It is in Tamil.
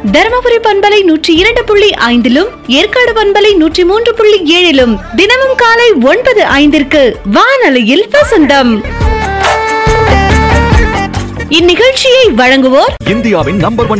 தர்மபுரி பண்பலை 102.5 ஏற்காடு பண்பலை 103.7 தினமும் காலை 9:05 வானொலியில் வசந்தம். இந்நிகழ்ச்சியை வழங்குவோர் இந்தியாவின் நம்பர் 1